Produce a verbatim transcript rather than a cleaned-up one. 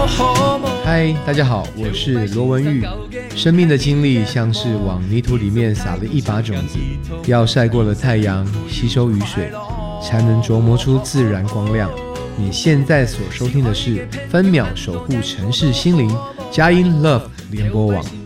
嗨，大家好，我是罗文玉。生命的经历像是往泥土里面撒了一把种子，要晒过了太阳，吸收雨水，才能琢磨出自然光亮。你现在所收听的是分秒守护城市心灵佳音 Love 联播网。